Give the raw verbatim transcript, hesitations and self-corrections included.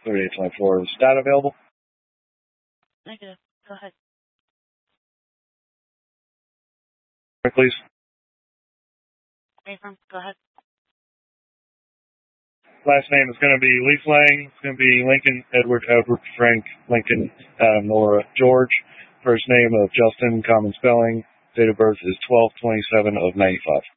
thirty-eight twenty-four. Is data available? Negative. Go ahead. Please. Affirm. Go ahead. Last name is going to be Leaf Lang. It's going to be Lincoln, Edward, Edward, Frank, Lincoln, Adam, Nora, George. First name of Justin, common spelling. Date of birth is twelve twenty-seven of ninety-five.